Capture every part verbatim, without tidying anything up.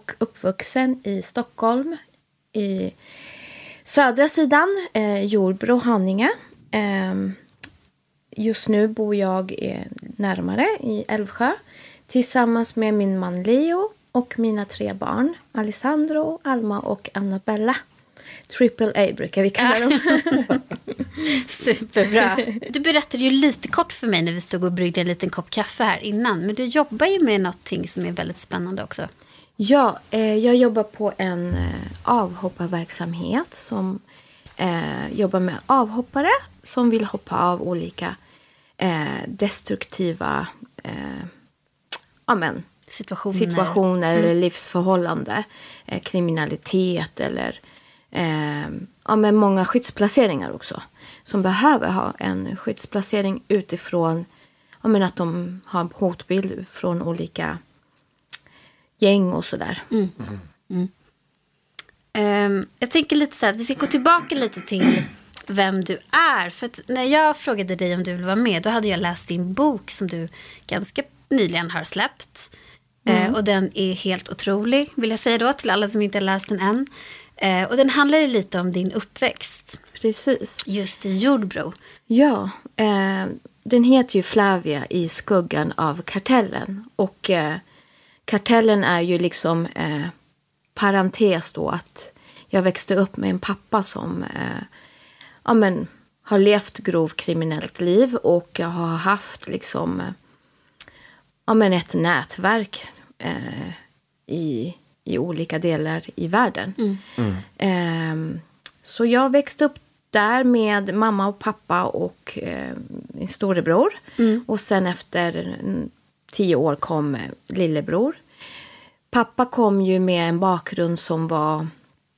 och uppvuxen i Stockholm. I södra sidan, eh, Jordbro, Haninge. Eh, just nu bor jag eh, närmare i Älvsjö. Tillsammans med min man Leo och mina tre barn. Alessandro, Alma och Annabella. Triple A brukar vi kalla dem. Superbra. Du berättade ju lite kort för mig när vi stod och bryggde en liten kopp kaffe här innan. Men du jobbar ju med någonting som är väldigt spännande också. Ja, eh, jag jobbar på en eh, avhopparverksamhet som eh, jobbar med avhoppare som vill hoppa av olika eh, destruktiva eh, amen, situationer, situationer mm. eller livsförhållande, eh, kriminalitet eller eh, ja, men många skyddsplaceringar också. Som behöver ha en skyddsplacering utifrån ja, men att de har en hotbild från olika gäng och sådär. Mm. Mm. Um, jag tänker lite så här att vi ska gå tillbaka lite till vem du är. För att när jag frågade dig om du ville vara med, då hade jag läst din bok som du ganska nyligen har släppt. Mm. Uh, och den är helt otrolig, vill jag säga då, till alla som inte har läst den än. Uh, och den handlar ju lite om din uppväxt. Precis. Just i Jordbro. Ja, eh, den heter ju Flavia i skuggan av Kartellen. Och eh, Kartellen är ju liksom eh, parentes då att jag växte upp med en pappa som eh, ja, men, har levt grov kriminellt liv. Och jag har haft liksom eh, ja, men ett nätverk eh, i, i olika delar i världen. Mm. Mm. Eh, så jag växte upp där med mamma och pappa och eh, min storebror. Mm. Och sen efter tio år kom lillebror. Pappa kom ju med en bakgrund som var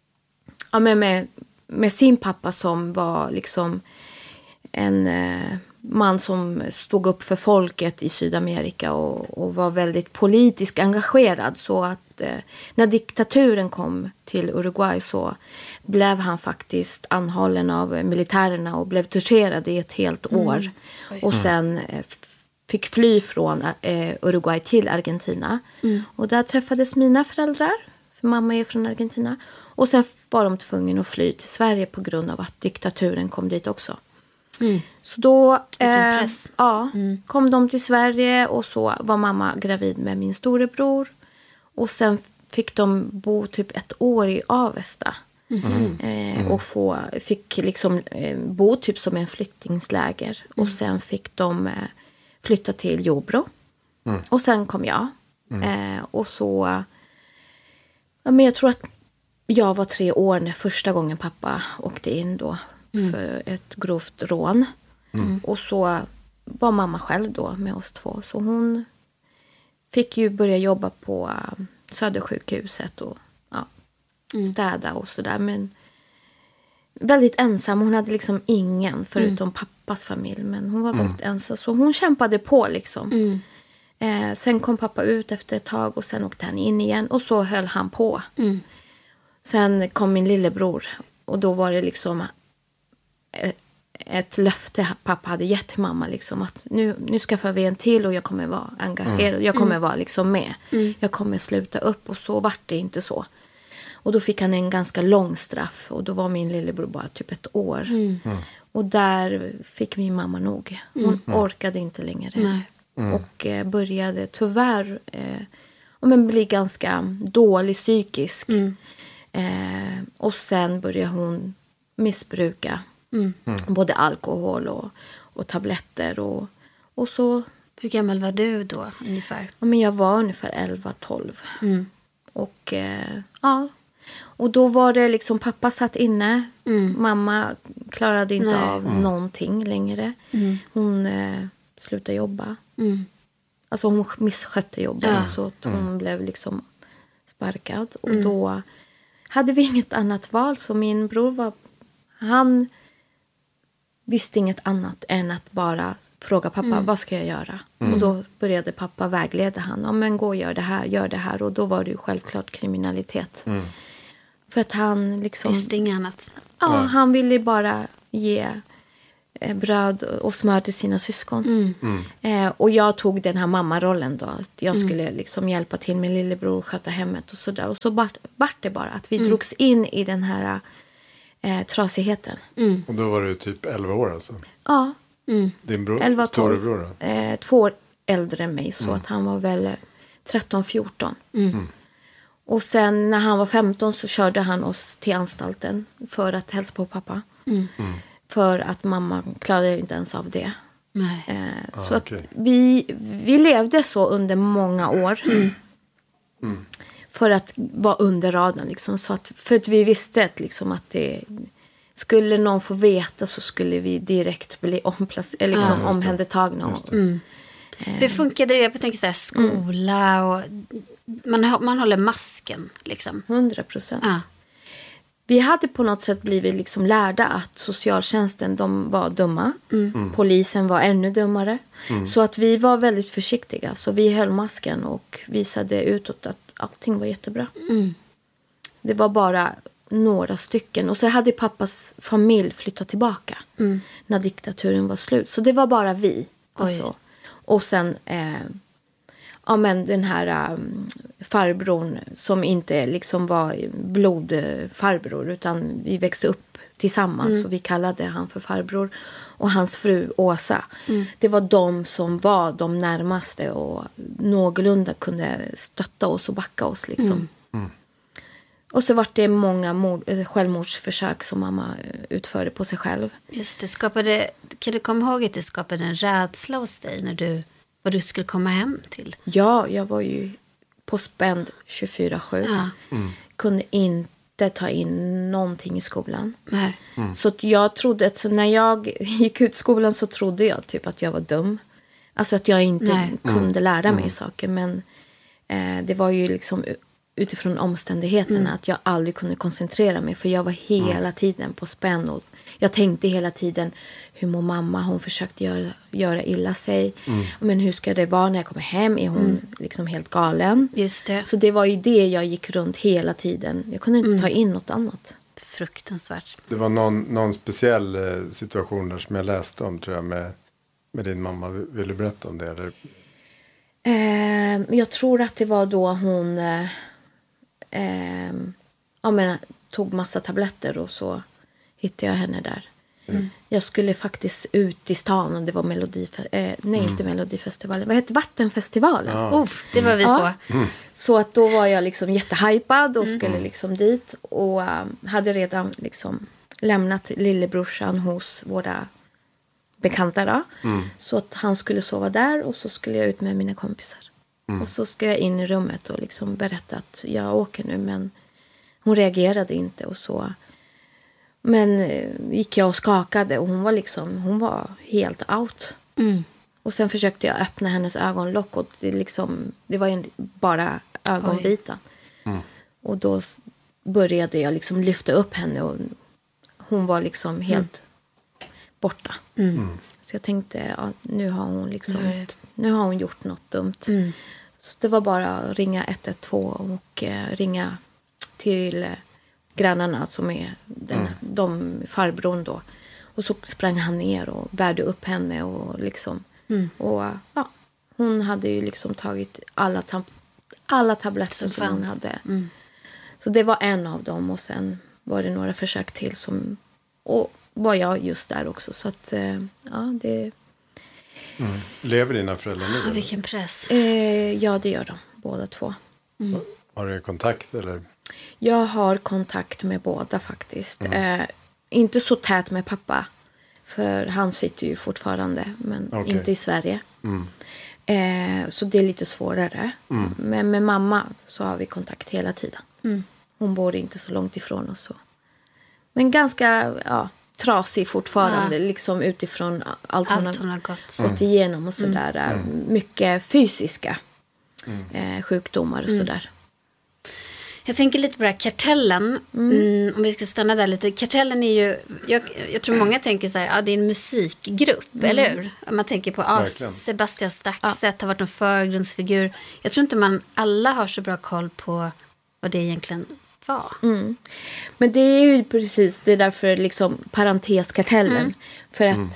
ja, med, med, med sin pappa som var liksom en eh, man som stod upp för folket i Sydamerika och, och var väldigt politiskt engagerad. Så att eh, när diktaturen kom till Uruguay så blev han faktiskt anhållen av militärerna och blev torterad i ett helt år. Mm. Och sen eh, fick fly från eh, Uruguay till Argentina. Mm. Och där träffades mina föräldrar, för mamma är från Argentina. Och sen var de tvungna att fly till Sverige på grund av att diktaturen kom dit också. Mm. Så då eh, ja, mm. kom de till Sverige och så var mamma gravid med min storebror. Och sen fick de bo typ ett år i Avesta. Mm. Eh, och få, fick liksom eh, bo typ som en flyktingsläger. Mm. Och sen fick de eh, flytta till Jordbro. Mm. Och sen kom jag. Mm. Eh, och så ja, men jag tror att jag var tre år när första gången pappa åkte in då. Mm. För ett grovt rån. Mm. Och så var mamma själv då med oss två. Så hon fick ju börja jobba på uh, Södersjukhuset och ja, mm. städa och sådär. Men väldigt ensam. Hon hade liksom ingen förutom mm. pappas familj. Men hon var mm. väldigt ensam. Så hon kämpade på liksom. Mm. Eh, sen kom pappa ut efter ett tag och sen åkte han in igen. Och så höll han på. Mm. Sen kom min lillebror. Och då var det liksom ett löfte pappa hade gett till mamma liksom att nu, nu skaffar vi en till och jag kommer vara engagerad. Mm. Jag kommer mm. vara liksom med. Mm. Jag kommer sluta upp och så vart det inte så. Och då fick han en ganska lång straff och då var min lillebror bara typ ett år. Mm. Mm. Och där fick min mamma nog. Hon mm. orkade inte längre. Mm. Och eh, började tyvärr eh, men bli ganska dålig psykisk. Mm. Eh, och sen började hon missbruka Mm. Mm. både alkohol och, och tabletter och, och så. Hur gammal var du då ungefär? Ja, men jag var ungefär elva tolv. Mm. Och eh, ja. Och då var det liksom pappa satt inne. Mm. Mamma klarade inte Nej. av mm. någonting längre. Mm. Hon eh, slutade jobba. Mm. Alltså hon misskötte jobbet ja. så att hon mm. blev liksom sparkad. Och mm. då hade vi inget annat val. Så min bror var han visste inget annat än att bara fråga pappa, mm. vad ska jag göra? Mm. Och då började pappa vägleda han. Ja, men gå och gör det här, gör det här. Och då var det ju självklart kriminalitet. Mm. För att han liksom... Visste inget annat. Ja, ja, han ville bara ge eh, bröd och smör till sina syskon. Mm. Mm. Eh, och jag tog den här mammarollen då. Att jag skulle liksom hjälpa till med lillebror, sköta hemmet och sådär. Och så vart vart det bara att vi Mm. drogs in i den här eh, trasigheten. Mm. Och då var du typ elva år alltså? Ja, Mm. Din bror, elva tolv. storebror då? Eh, två år äldre än mig. Så att han var väl eh, tretton fjorton. Mm. Och sen när han var femton så körde han oss till anstalten. För att hälsa på pappa. Mm. För att mamma klarade inte ens av det. Nej. Eh, Ah, så okej. att vi, vi levde så under många år. Mm. För att vara under radarn. Liksom, så att, för att vi visste att, liksom, att det, skulle någon få veta så skulle vi direkt bli omplac- eller liksom, Ja, just det. omhändertagna. Just Och, det. Mm. Hur funkade det? Jag tänker så här, skola och man, hå- man håller masken liksom. hundra procent. Ja. Vi hade på något sätt blivit liksom lärda att socialtjänsten, de var dumma. Polisen var ännu dummare. Så att vi var väldigt försiktiga. Så vi höll masken och visade utåt att allting var jättebra. Mm. Det var bara några stycken. Och så hade pappas familj flyttat tillbaka. Mm. När diktaturen var slut. Så det var bara vi. Och, Oj. så. Och sen eh, ja, men den här um, farbrorn som inte liksom var blodfarbror. Utan vi växte upp tillsammans. Mm. Och vi kallade han för farbror. Och hans fru Åsa. Mm. Det var de som var de närmaste. Och någorlunda kunde stötta oss och backa oss liksom. Mm. Mm. Och så var det många mord, eh, självmordsförsök som mamma eh, utförde på sig själv. Just det, skapade, kan du komma ihåg att det skapade en rädsla hos dig när du, vad du skulle komma hem till? Ja, jag var ju på spänd tjugofyra sju. Ja. Kunde inte ta in någonting i skolan. Nej. Så att jag trodde att så när jag gick ut skolan så trodde jag typ att jag var dum. Alltså att jag inte Nej. kunde lära mig saker. Men eh, det var ju liksom u- utifrån omständigheterna att jag aldrig kunde koncentrera mig. För jag var hela tiden på spänn. Och jag tänkte hela tiden, hur mår mamma? Hon försökte göra, göra illa sig. Men hur ska det vara när jag kommer hem? Är hon liksom helt galen? Just det, Så det var ju det jag gick runt hela tiden. Jag kunde inte ta in något annat. fruktansvärt. Det var någon, någon speciell eh, situation där som jag läste om tror jag med, med din mamma. Vill du berätta om det? Eller? Eh, jag tror att det var då hon eh, eh, ja, men, tog massa tabletter och så hittade jag henne där. Mm. Jag skulle faktiskt ut i stan och det var Melodif- eh, nej inte Melodifestivalen, vad heter Vattenfestivalen? Ja. Oh, det var vi Ja. på. Så att då var jag liksom jättehypad och skulle liksom dit och eh, hade redan liksom lämnat lillebrorsan hos våra bekanta då. Så att han skulle sova där och så skulle jag ut med mina kompisar. Och så ska jag in i rummet och liksom berätta att jag åker nu, men hon reagerade inte och så. Men eh, gick jag och skakade och hon var liksom, hon var helt out. Mm. Och sen försökte jag öppna hennes ögonlock och det liksom, det var en, bara ögonbiten. Och då s- började jag liksom lyfta upp henne och hon var liksom helt borta. Så jag tänkte, ja, nu har hon liksom, Nu är det- nu har hon gjort något dumt. Mm. Så det var bara att ringa ett ett två och eh, ringa till eh, grannarna som är den, de farbrorn då. Och så sprang han ner och bärde upp henne och liksom. Mm. Och ja, hon hade ju liksom tagit alla, tab- alla tabletter Som som, hon fanns. hade. Mm. Så det var en av dem och sen var det några försök till som, och var jag just där också. Så att eh, ja, det, Lever dina föräldrar nu? Ah, eller? vilken press. eh, ja, det gör de båda två. Har du kontakt eller? Jag har kontakt med båda faktiskt. Eh, inte så tät med pappa. För han sitter ju fortfarande. Men Okej. inte i Sverige. Mm. Eh, så det är lite svårare. Men med mamma så har vi kontakt hela tiden. Mm. Hon bor inte så långt ifrån oss. Så. Men ganska ja, trasig fortfarande. Ja. Liksom utifrån allt hon Allt har hon har gått. gått igenom och sådär. Mycket fysiska eh, sjukdomar och sådär. Jag tänker lite på det här Kartellen. Mm, om vi ska stanna där lite. Kartellen är ju, jag, jag tror många tänker så här, ja det är en musikgrupp, eller hur? Om man tänker på, ja, Verkligen. Sebastian Staxet har varit en förgrundsfigur. Jag tror inte man, alla har så bra koll på vad det egentligen var. Men det är ju precis, det är därför liksom parenteskartellen. För att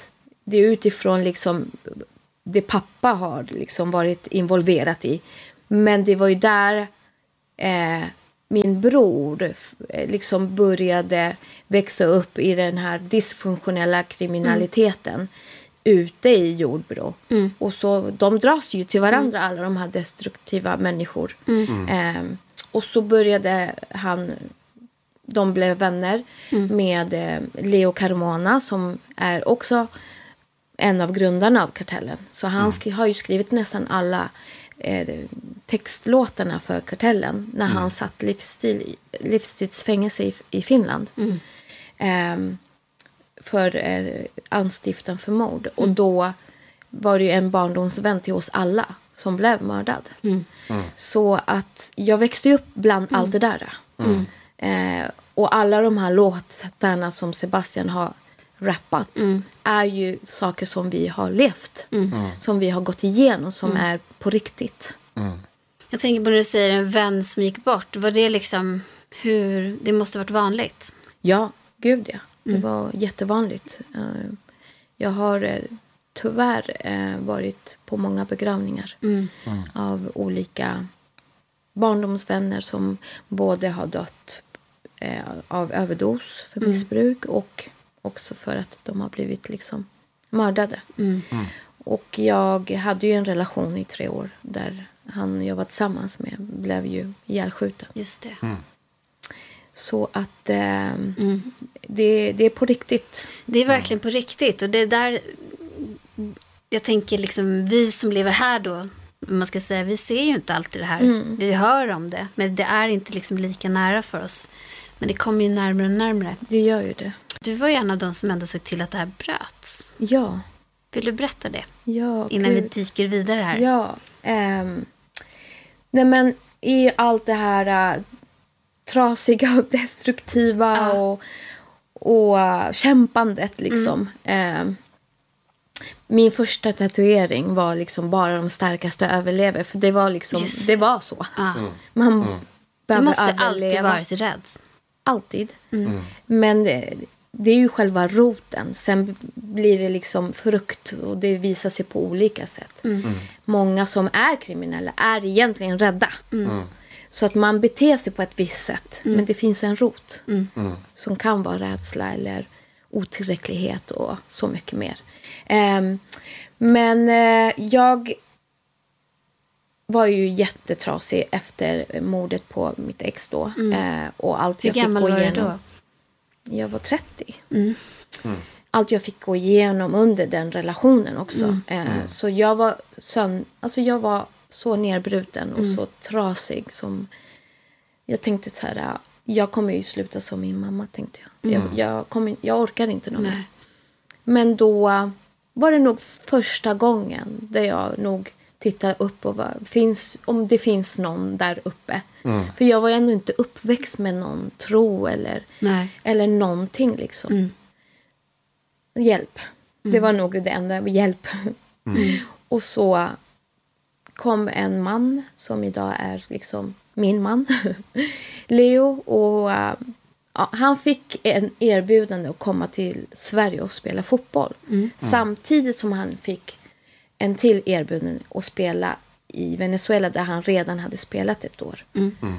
det är utifrån liksom det pappa har liksom varit involverat i. Men det var ju där eh, min bror liksom började växa upp i den här dysfunktionella kriminaliteten mm. ute i Jordbro. Mm. Och så de dras ju till varandra, mm. alla de här destruktiva människor. Mm. Eh, och så började han, de blev vänner mm. med eh, Leo Carmona som är också en av grundarna av Kartellen. Så han sk- har ju skrivit nästan alla eh, textlåtarna för Kartellen när mm. han satt livsstil, livstidsfängelse i, i Finland. Mm. Eh, för eh, anstiftan för mord. Mm. Och då var det ju en barndomsvän till oss alla som blev mördad. Mm. Mm. Så att jag växte upp bland mm. allt det där. Mm. Eh, och alla de här låtarna som Sebastian har rappat mm. är ju saker som vi har levt. Mm. Mm. Som vi har gått igenom, som mm. är på riktigt. Mm. Jag tänker på när du säger en vän som gick bort. Var det liksom hur, det måste ha varit vanligt? Ja, gud ja. Det mm. var jättevanligt. Jag har tyvärr varit på många begravningar mm. Mm. av olika barndomsvänner som både har dött av överdos för missbruk mm. och också för att de har blivit liksom mördade. Mm. Mm. Och jag hade ju en relation i tre år där han jag var tillsammans med blev ju ihjälskjuten. Just det. Mm. Så att eh, mm. det, det är på riktigt. Det är verkligen på riktigt. Och det är där jag tänker liksom vi som lever här då, man ska säga, vi ser ju inte alltid det här. Mm. Vi hör om det, men det är inte liksom lika nära för oss. Men det kommer ju närmare och närmare. Det gör ju det. Du var ju en av de som ändå såg till att det här bröts. Ja. Vill du berätta det? Ja. Innan gud. vi dyker vidare här. Ja. Um, nej men i allt det här uh, trasiga och destruktiva ja. och, och uh, kämpandet liksom. Mm. Um, min första tatuering var liksom bara de starkaste överlever. För det var liksom, Just. det var så. Ja. Mm. Man mm. Du måste överleva. Alltid varit rädd. Alltid. Mm. Men det, det är ju själva roten. Sen blir det liksom frukt och det visar sig på olika sätt. Mm. Mm. Många som är kriminella är egentligen rädda. Mm. Mm. Så att man beter sig på ett visst sätt. Mm. Men det finns en rot mm. Mm. som kan vara rädsla eller otillräcklighet och så mycket mer. Um, men uh, jag var ju jättetrasig efter mordet på mitt ex då. Mm. Uh, och allt jag Hur gammal fick gå var igenom. du då? Jag var trettio. Mm. Mm. Allt jag fick gå igenom under den relationen också. Mm. Uh, mm. Så jag var, sön- alltså jag var så nedbruten och mm. så trasig som... Jag tänkte så här, jag kommer ju sluta som min mamma, tänkte jag. Mm. Jag, jag, kommer, jag orkar inte någon mer. Men då var det nog första gången där jag nog tittade upp och var, finns, om det finns någon där uppe. Mm. För jag var ändå inte uppväxt med någon tro eller, eller någonting liksom. Mm. Hjälp. Mm. Det var nog det enda, hjälp. Mm. Och så kom en man som idag är liksom min man, Leo, och uh, ja, han fick en erbjudande att komma till Sverige och spela fotboll. Mm. Samtidigt som han fick en till erbjudande att spela i Venezuela där han redan hade spelat ett år. Mm. Mm.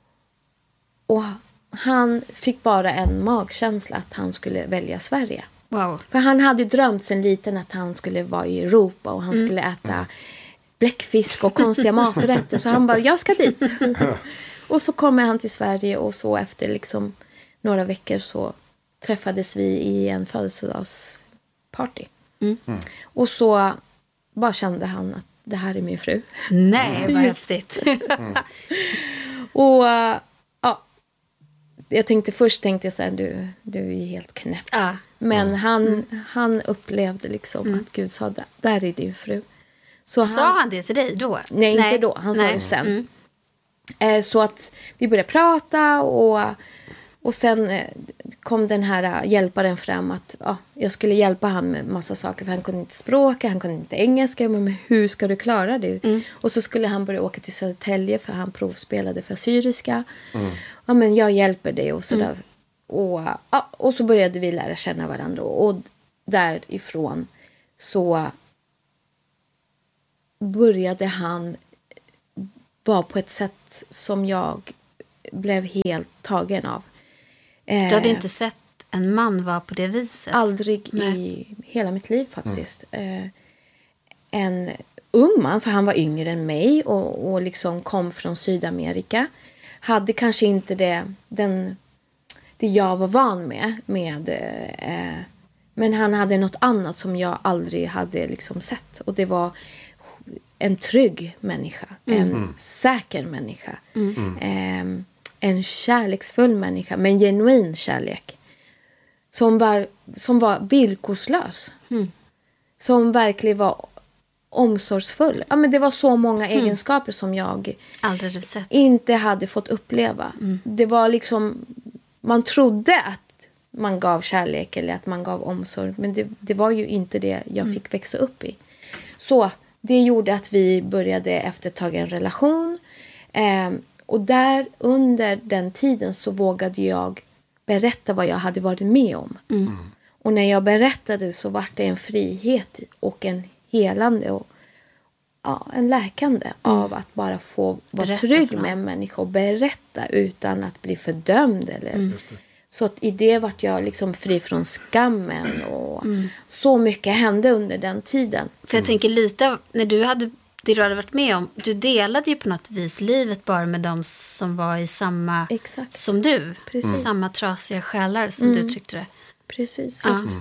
Och han fick bara en magkänsla att han skulle välja Sverige. Wow. För han hade drömt sen liten att han skulle vara i Europa och han mm. skulle äta bläckfisk och konstiga maträtter. Så han bara, jag ska dit. Och så kommer han till Sverige och så efter liksom några veckor så träffades vi i en födelsedagsparty. Mm. Mm. Och så bara kände han att det här är min fru. Nej, vad häftigt. Mm. Och ja, jag tänkte först tänkte jag så här, du, du är helt knäpp. Ah. Men mm. han, mm. han upplevde liksom mm. att Gud sa, där är din fru. Så sa han, han det till dig då? Nej, nej. inte då. Han nej. sa det sen. Mm. Eh, så att vi började prata och, och sen eh, kom den här hjälparen fram att ja, jag skulle hjälpa han med massa saker. För han kunde inte språka, han kunde inte engelska. Men hur ska du klara det? Mm. Och så skulle han börja åka till Södertälje för han provspelade för syriska. Mm. Ja, men jag hjälper dig och sådär. Mm. Och, ja, och så började vi lära känna varandra. Och därifrån så började han vara på ett sätt som jag blev helt tagen av. Du hade inte sett en man vara på det viset? Aldrig Nej. i hela mitt liv faktiskt. Mm. En ung man, för han var yngre än mig och, och liksom kom från Sydamerika. Hade kanske inte det, den, det jag var van med. med eh, men han hade något annat som jag aldrig hade liksom sett. Och det var en trygg människa. Mm. En mm. säker människa. Mm. Eh, en kärleksfull människa. Med en genuin kärlek. Som var, som var villkorslös. Mm. Som verkligen var omsorgsfull. Ja, men det var så många mm. egenskaper som jag aldrig sett. Inte hade fått uppleva. Mm. Det var liksom, man trodde att man gav kärlek eller att man gav omsorg. Men det, det var ju inte det jag mm. fick växa upp i. Så det gjorde att vi började efter ett tag en relation. Eh, och där under den tiden så vågade jag berätta vad jag hade varit med om. Mm. Och när jag berättade så var det en frihet och en helande och ja, en läkande mm. av att bara få vara berätta trygg med en människa och berätta utan att bli fördömd. Eller. Mm. Så att i det vart jag liksom fri från skammen och mm. så mycket hände under den tiden. För jag mm. tänker lite, när du hade det du hade varit med om, du delade ju på något vis livet bara med dem som var i samma Exakt. Som du. Precis. Samma trasiga själar som mm. du tyckte det. Precis. Så, ja. att,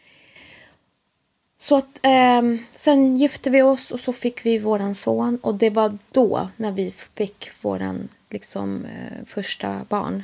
så att eh, sen gifte vi oss och så fick vi våran son. Och det var då när vi fick våran liksom, eh, första barn.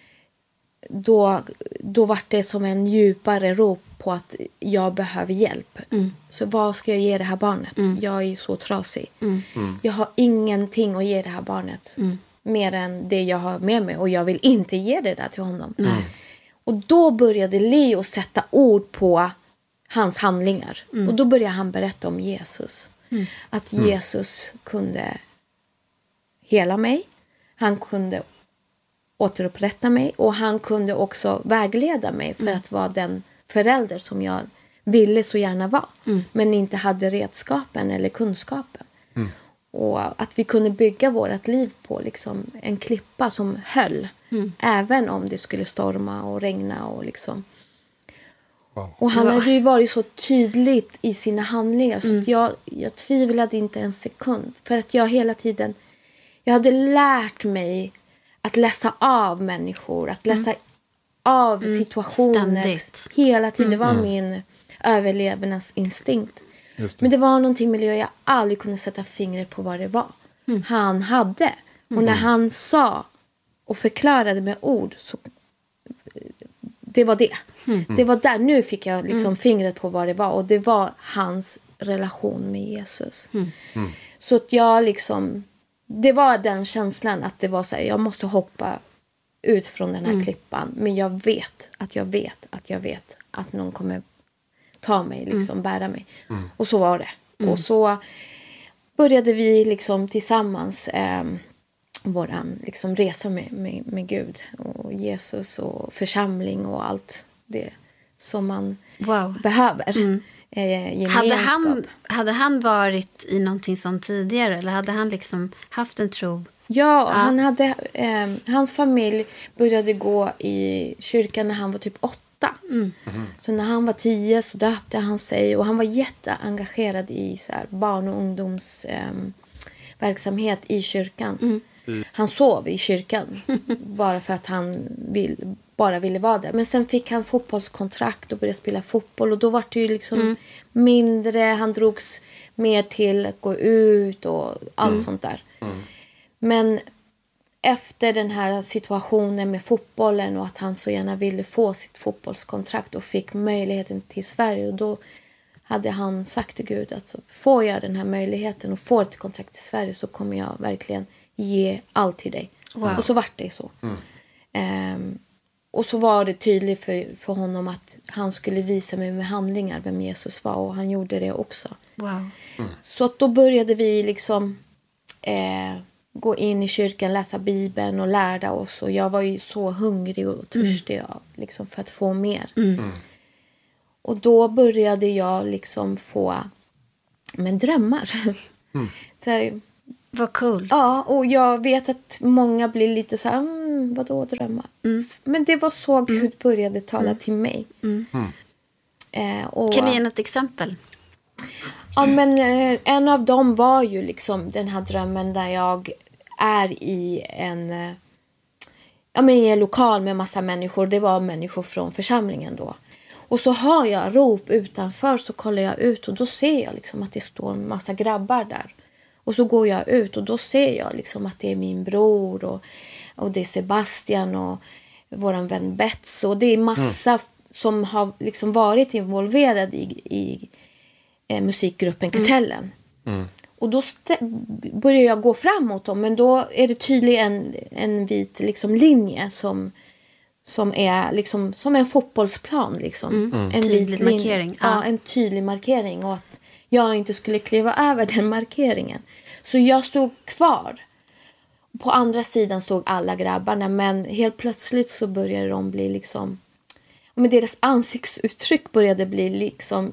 Då, då var det som en djupare rop på att jag behöver hjälp. Mm. Så vad ska jag ge det här barnet? Mm. Jag är så trasig. Mm. Mm. Jag har ingenting att ge det här barnet. Mm. Mer än det jag har med mig. Och jag vill inte ge det där till honom. Mm. Och då började Leo sätta ord på hans handlingar. Mm. Och då började han berätta om Jesus. Mm. Att Jesus kunde hela mig. Han kunde återupprätta mig. Och han kunde också vägleda mig för mm. att vara den förälder som jag ville så gärna vara. Mm. Men inte hade redskapen eller kunskapen. Mm. Och att vi kunde bygga vårt liv på liksom en klippa som höll. Mm. Även om det skulle storma och regna. Och, liksom. Wow. och han hade ju varit så tydligt i sina handlingar. Mm. Så att jag, jag tvivlade inte en sekund. För att jag hela tiden... Jag hade lärt mig att läsa av människor. Att läsa mm. av situationer. Ständigt. Hela tiden. Mm. Det var min överlevnadsinstinkt. Det. Men det var någonting med det jag aldrig kunde sätta fingret på vad det var. Mm. Han hade. Och mm. när han sa och förklarade med ord så det var det. Mm. Det var där. Nu fick jag liksom mm. fingret på vad det var. Och det var hans relation med Jesus. Mm. Mm. Så att jag liksom... Det var den känslan att det var så här, jag måste hoppa ut från den här mm. klippan. Men jag vet att jag vet att jag vet att någon kommer ta mig, liksom mm. bära mig. Mm. Och så var det. Mm. Och så började vi liksom tillsammans eh, våran liksom resa med, med, med Gud och Jesus och församling och allt det som man wow. behöver. Mm. Eh, hade, han, hade han varit i någonting sånt tidigare eller hade han liksom haft en tro? Ja, ja. Han hade, eh, hans familj började gå i kyrkan när han var typ åtta. Mm. Mm. Så när han var tio så döpte han sig och han var jätteengagerad i så här, barn- och ungdomsverksamhet eh, i kyrkan. Mm. Mm. Han sov i kyrkan bara för att han vill, bara ville vara där. Men sen fick han fotbollskontrakt och började spela fotboll. Och då var det ju liksom mm. mindre. Han drogs mer till att gå ut och allt mm. sånt där. Mm. Men efter den här situationen med fotbollen och att han så gärna ville få sitt fotbollskontrakt och fick möjligheten till Sverige. Och då hade han sagt till Gud att får jag den här möjligheten och får ett kontrakt till Sverige så kommer jag verkligen ge allt till dig. Wow. Och så var det så. Mm. Um, och så var det tydligt för, för honom att han skulle visa mig med handlingar vem Jesus var. Och han gjorde det också. Wow. Mm. Så att då började vi liksom eh, gå in i kyrkan, läsa Bibeln och lära oss. Och jag var ju så hungrig och törstig mm. liksom, för att få mer. Mm. Och då började jag liksom få men drömmar. Mm. Så, vad coolt. Ja, och jag vet att många blir lite så här, mm, vadå drömmar? Mm. Men det var så Gud mm. började tala mm. till mig. Mm. Eh, och, kan du ge något exempel? Ja, men eh, en av dem var ju liksom den här drömmen där jag är i en, eh, ja, men i en lokal med massa människor. Det var människor från församlingen då. Och så hör jag rop utanför, så kollar jag ut och då ser jag liksom att det står en massa grabbar där. Och så går jag ut och då ser jag liksom att det är min bror och, och det är Sebastian och våran vän Bets. Och det är massa mm. som har liksom varit involverad i, i eh, musikgruppen Kartellen. Mm. Mm. Och då st- börjar jag gå framåt dem, men då är det tydligen en, en vit liksom linje som... Som är liksom som en fotbollsplan. Liksom. Mm. Mm. En tydlig markering. Ja, ah. en tydlig markering. Och att jag inte skulle kliva över den markeringen. Så jag stod kvar. På andra sidan stod alla grabbarna. Men helt plötsligt så började de bli liksom... Men deras ansiktsuttryck började bli liksom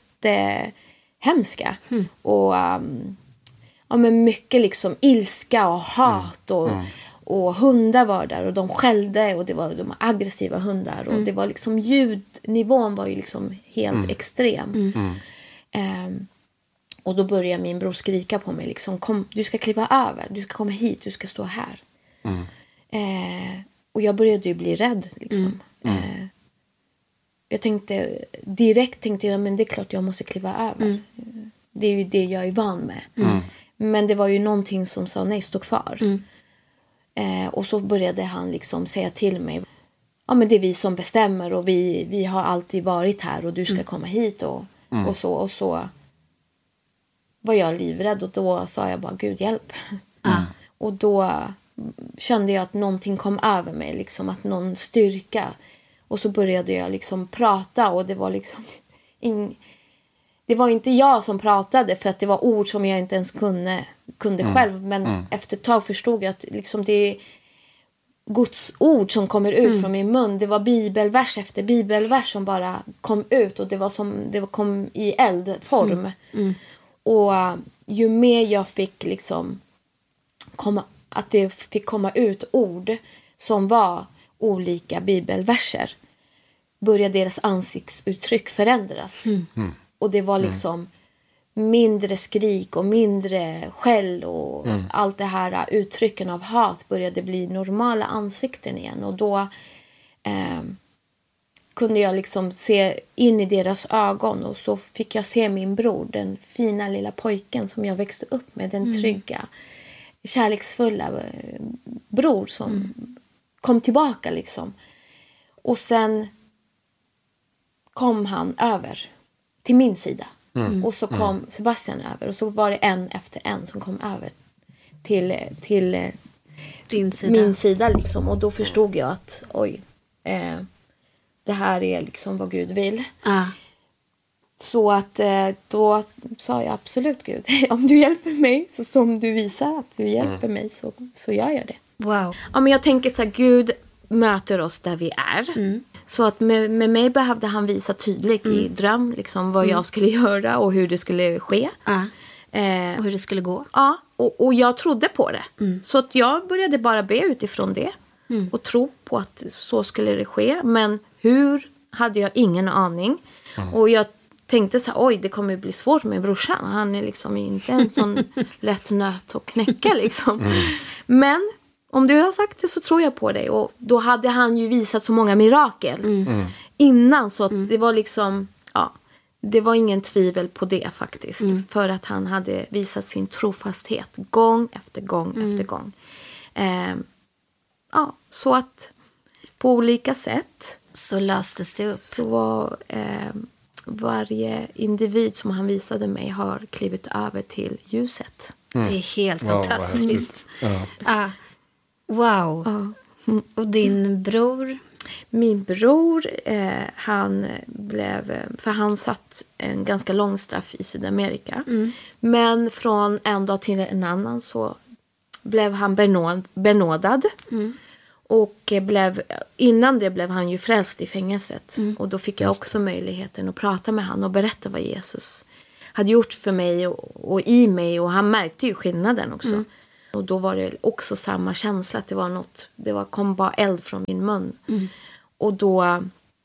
jättehemska. Mm. Och um, ja, men mycket liksom ilska och hat och... Mm. Och hundar var där och de skällde och det var de aggressiva hundar. Och mm. det var liksom ljudnivån var ju liksom helt mm. extrem. Mm. Um, och då började min bror skrika på mig liksom, kom, du ska kliva över, du ska komma hit, du ska stå här. Mm. Uh, och jag började ju bli rädd liksom. Mm. Uh, jag tänkte, direkt tänkte jag, men det är klart jag måste kliva över. Mm. Uh, det är ju det jag är van med. Mm. Men det var ju någonting som sa, nej, stå kvar. Mm. Eh, och så började han liksom säga till mig, ja men det är vi som bestämmer och vi, vi har alltid varit här och du ska mm. komma hit och, mm. och så och så var jag livrädd och då sa jag bara, Gud hjälp. Mm. Och då kände jag att någonting kom över mig, liksom att någon styrka, och så började jag liksom prata och det var liksom in, det var inte jag som pratade för att det var ord som jag inte ens kunde, kunde mm. själv. Men mm. efter ett tag förstod jag att liksom det är Guds ord som kommer ut mm. från min mun. Det var bibelvers efter bibelvers som bara kom ut. Och det var som det kom i eldform. Mm. Mm. Och uh, ju mer jag fick liksom komma, att det fick komma ut ord som var olika bibelverser, började deras ansiktsuttryck förändras. Mm. Mm. Och det var liksom mm. mindre skrik och mindre skäll och mm. allt det här uttrycken av hat började bli normala ansikten igen. Och då eh, kunde jag liksom se in i deras ögon och så fick jag se min bror, den fina lilla pojken som jag växte upp med, den trygga, mm. kärleksfulla bror som mm. kom tillbaka liksom. Och sen kom han över till min sida. Mm. Och så kom mm. Sebastian över. Och så var det en efter en som kom över till, till din sida. Min sida liksom. Och då förstod jag att oj, eh, det här är liksom vad Gud vill. Ah. Så att eh, då sa jag absolut Gud, om du hjälper mig så som du visar att du hjälper mm. mig så, så gör jag det. Wow. Ja, men jag tänker så här, Gud möter oss där vi är. Mm. Så att med, med mig behövde han visa tydligt mm. i dröm liksom, vad mm. jag skulle göra och hur det skulle ske. Uh. Eh, och hur det skulle gå. Ja, och, och jag trodde på det. Mm. Så att jag började bara be utifrån det. Mm. Och tro på att så skulle det ske. Men hur hade jag ingen aning. Mm. Och jag tänkte så här, oj det kommer bli svårt med brorsan. Han är liksom inte en sån lätt nöt att knäcka liksom. Mm. Men om du har sagt det så tror jag på dig. Och då hade han ju visat så många mirakel mm. innan. Så att mm. det var liksom, ja, det var ingen tvivel på det faktiskt. Mm. För att han hade visat sin trofasthet gång efter gång mm. efter gång. Eh, ja, så att på olika sätt så löstes det upp. Så var eh, varje individ som han visade mig har klivit över till ljuset. Mm. Det är helt wow, fantastiskt. Ja. Ah. Wow. Ja. Mm. Och din bror? Min bror, eh, han blev, för han satt en ganska lång straff i Sydamerika. Mm. Men från en dag till en annan så blev han benåd, benådad. Mm. Och blev, innan det blev han ju frälst i fängelset. Mm. Och då fick jag också möjligheten att prata med han och berätta vad Jesus hade gjort för mig och, och i mig. Och han märkte ju skillnaden också. Mm. Och då var det också samma känsla att det var något, det var, kom bara eld från min mun. Mm. Och då,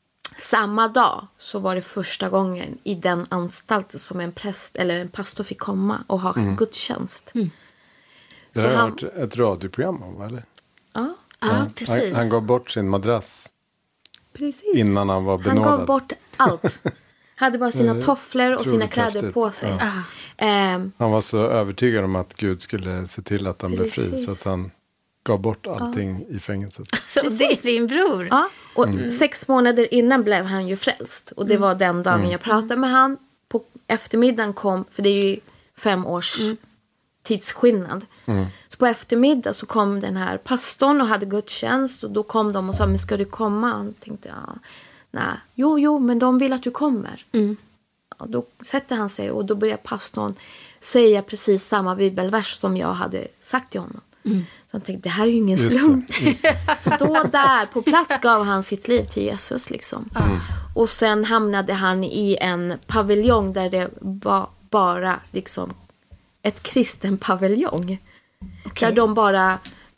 samma dag så var det första gången i den anstalten som en präst eller en pastor fick komma och ha mm. gudstjänst. Mm. Det har han, varit ett radioprogram om, eller? Ja. Ja, precis. Han, han gav bort sin madrass. Precis. Innan han var benådad. Han gav bort allt. Hade bara sina tofflor och sina kläder kraftigt. På sig. Ja. Um, han var så övertygad om att Gud skulle se till att han blev fri. Så att han gav bort allting ja. I fängelset. Så det är din bror? Ja, och mm. sex månader innan blev han ju frälst. Och det var den dagen mm. jag pratade med han. På eftermiddagen kom, för det är ju fem års mm. tidsskillnad. Mm. Så på eftermiddag så kom den här pastorn och hade gudstjänst. Och då kom de och sa, men ska du komma? Och tänkte jag, nej. Jo, jo, men de vill att du kommer. Mm. Och då sätter han sig och då börjar pastorn säga precis samma bibelvers som jag hade sagt till honom. Mm. Så han tänkte, det här är ju ingen just slump. Det, just det. Så då där på plats gav han sitt liv till Jesus liksom. Mm. Och sen hamnade han i en paviljong där det var bara liksom ett kristen paviljong. Okay. Där de bara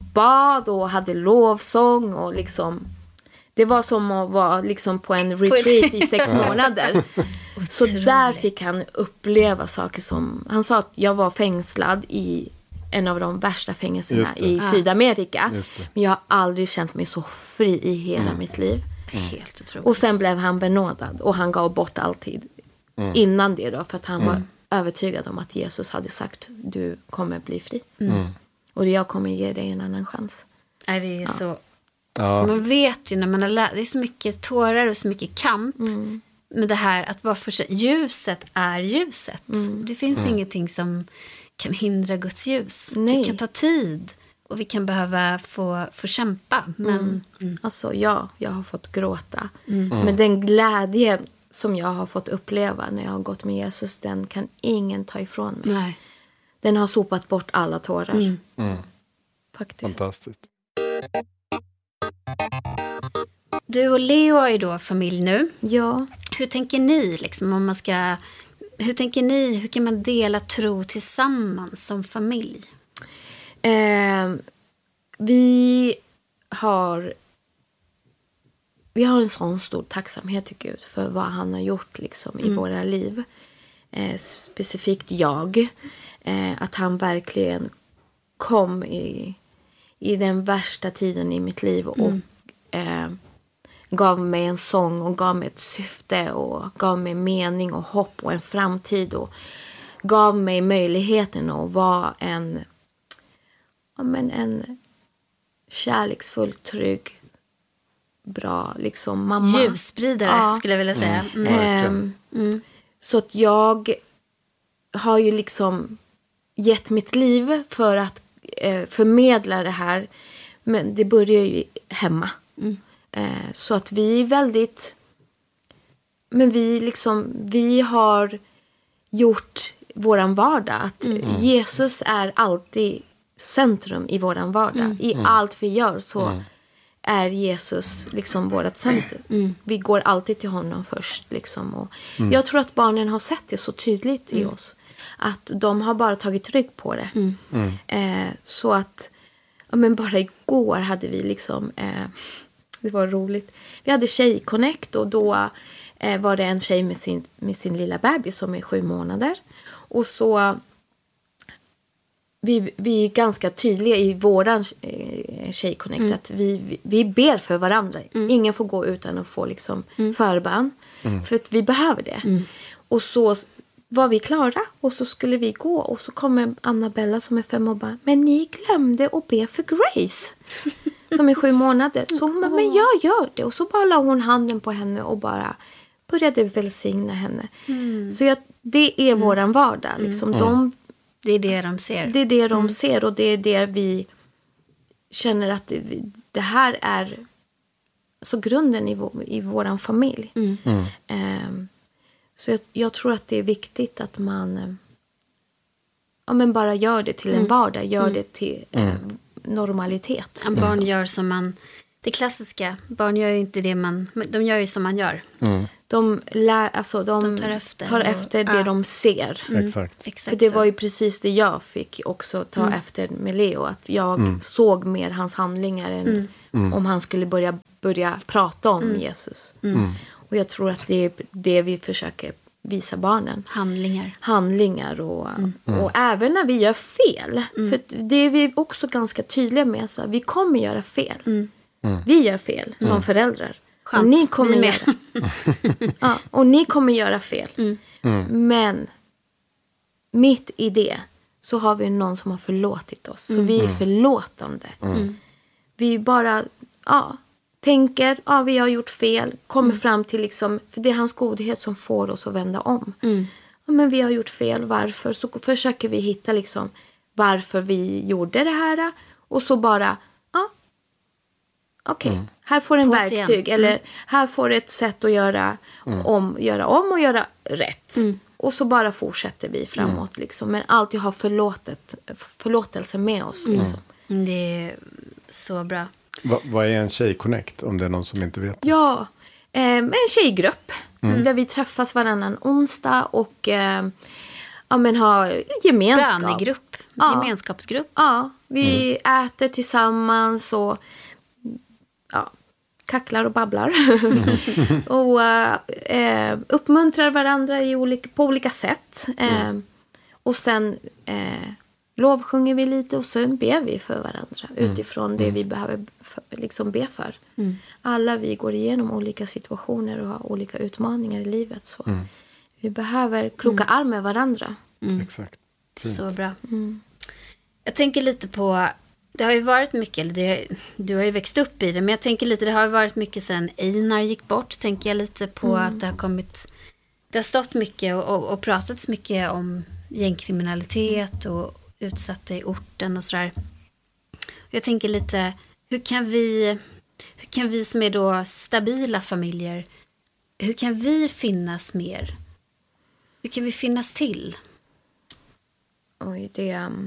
bad och hade lovsång och liksom, det var som att vara liksom på en retreat i sex månader. Så där fick han uppleva saker som, han sa att jag var fängslad i en av de värsta fängelserna i ah. Sydamerika. Men jag har aldrig känt mig så fri i hela mm. mitt liv. Mm. Helt otroligt. Och sen blev han benådad och han gav bort alltid mm. innan det då, för att han mm. var övertygad om att Jesus hade sagt, du kommer bli fri. Mm. Och jag kommer ge dig en annan chans. Nej, det är ja. Så... Ja. Man vet ju när man har lärt, det är så mycket tårar och så mycket kamp. Mm. Men det här att bara för ljuset är ljuset. Mm. Det finns mm. ingenting som kan hindra Guds ljus. Nej. Det kan ta tid. Och vi kan behöva få, få kämpa. Men, mm. Mm. Alltså ja, jag har fått gråta. Mm. Mm. Men den glädjen som jag har fått uppleva när jag har gått med Jesus, den kan ingen ta ifrån mig. Nej. Den har sopat bort alla tårar. Mm. Mm. Faktiskt. Fantastiskt. Du och Leo är ju då familj nu. Ja. Hur tänker ni liksom om man ska... Hur tänker ni? Hur kan man dela tro tillsammans som familj? Eh, vi har... Vi har en sån stor tacksamhet till Gud för vad han har gjort liksom, i mm. våra liv. Eh, specifikt jag. Eh, att han verkligen kom i, i den värsta tiden i mitt liv. Och mm. eh, gav mig en sång och gav mig ett syfte. Och gav mig mening och hopp och en framtid. Och gav mig möjligheten att vara en, ja, men en kärleksfull, trygg, bra liksom mamma. Ljusspridare ja. Skulle jag vilja säga. Mm. Mm. Mm. Så att jag har ju liksom gett mitt liv för att eh, förmedla det här. Men det börjar ju hemma. Mm. Eh, så att vi är väldigt... Men vi liksom... Vi har gjort våran vardag. Att mm. Jesus är alltid centrum i våran vardag. Mm. I mm. allt vi gör så... Mm. är Jesus liksom vårat centrum. Mm. Vi går alltid till honom först. Liksom. Och mm. jag tror att barnen har sett det så tydligt mm. i oss. Att de har bara tagit rygg på det. Mm. Mm. Eh, så att, ja, men bara igår hade vi liksom, eh, det var roligt. Vi hade tjejconnect och då eh, var det en tjej med sin, med sin lilla bebis som är sju månader. Och så... Vi, vi är ganska tydliga i våran eh, tjejconnect mm. att vi, vi, vi ber för varandra. Mm. Ingen får gå utan att få liksom mm. förbön. Mm. För att vi behöver det. Mm. Och så var vi klara och så skulle vi gå. Och så kommer Annabella som är fem och bara, men ni glömde att be för Grace. Som är sju månader. Så hon bara, men jag gör det. Och så bara la hon handen på henne och bara började välsigna henne. Mm. Så jag, det är mm. våran vardag. Liksom. Mm. De... Det är det de ser. Det är det de mm. ser och det är det vi känner att det, det här är så grunden i, vår, i våran familj. Mm. Mm. Um, så jag, jag tror att det är viktigt att man ja, men bara gör det till en vardag. Gör mm. det till uh, normalitet. Ja, barn gör som man... Det klassiska. Barn gör ju inte det man... De gör ju som man gör. Mm. De, lär, alltså, de, de tar efter, tar efter och, det ja. de ser. Mm. Exakt. Exakt. För det så. var ju precis det jag fick också ta Mm. efter med Leo. Att jag Mm. såg mer hans handlingar än Mm. Mm. om han skulle börja, börja prata om Mm. Jesus. Mm. Och jag tror att det är det vi försöker visa barnen. Handlingar. Handlingar och, Mm. och även när vi gör fel. Mm. För det är vi också ganska tydliga med. Så vi kommer göra fel. Mm. Mm. Vi gör fel som Mm. föräldrar. Skönt. Och ni kommer Vi med. göra, ja, och ni kommer göra fel. Mm. Mm. Men mitt i det så har vi någon som har förlåtit oss. Så Mm. vi är förlåtande. Mm. Vi bara ja, tänker, ja vi har gjort fel. Kommer Mm. fram till liksom, för det är hans godhet som får oss att vända om. Mm. Ja, men vi har gjort fel, varför? Så försöker vi hitta liksom varför vi gjorde det här. Och så bara, ja, okej, okay, Mm. här får en På ett verktyg. igen. Eller Mm. här får ett sätt att göra, Mm. om, göra om och göra rätt. Mm. Och så bara fortsätter vi framåt. Liksom. Men alltid ha förlåtet, förlåtelse med oss. Liksom. Mm. Det är så bra. Va, vad är en tjej-connect om det är någon som inte vet? Ja, eh, en tjejgrupp. Mm. Där vi träffas varannan onsdag och eh, ja, men har gemenskap. Bönegrupp. Ja. Gemenskapsgrupp. Ja, vi äter tillsammans och ja, kacklar och babblar. och eh, uppmuntrar varandra i olika, på olika sätt. Eh, Mm. Och sen eh, lovsjunger vi lite och sen ber vi för varandra. Mm. Utifrån det vi behöver för, liksom be för. Mm. Alla vi går igenom olika situationer och har olika utmaningar i livet. Så Mm. vi behöver kroka arm med varandra. Mm. Exakt. Fint. Så bra. Mm. Jag tänker lite på, det har ju varit mycket, eller det, du har ju växt upp i det, men jag tänker lite, det har varit mycket sen Einar gick bort, tänker jag lite på Mm. att det har kommit, det har stått mycket och, och, och pratats mycket om gängkriminalitet och utsatta i orten och sådär. Jag tänker lite, hur kan vi, hur kan vi som är då stabila familjer, hur kan vi finnas mer? Hur kan vi finnas till? Oj, det... Um,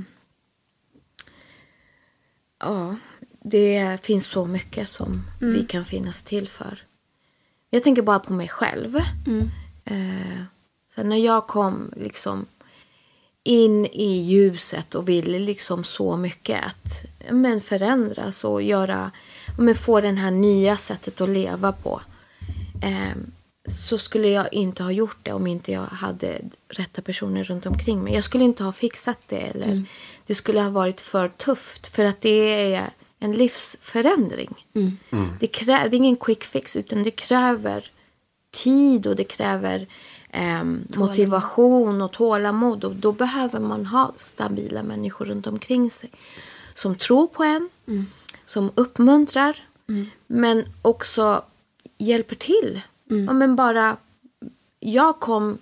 ja, det finns så mycket som Mm. vi kan finnas till för. Jag tänker bara på mig själv. Mm. Eh, så när jag kom liksom in i ljuset och ville liksom så mycket att men förändras och göra, men få den här nya sättet att leva på. Eh, så skulle jag inte ha gjort det om inte jag hade rätta personer runt omkring mig. Jag skulle inte ha fixat det eller Mm. det skulle ha varit för tufft för att det är en livsförändring. Mm. Mm. Det, krä- det är ingen quick fix utan det kräver tid och det kräver ehm, motivation och tålamod. Och då behöver man ha stabila människor runt omkring sig. Som tror på en, Mm. som uppmuntrar, Mm. men också hjälper till. Mm. Ja, men bara, jag kom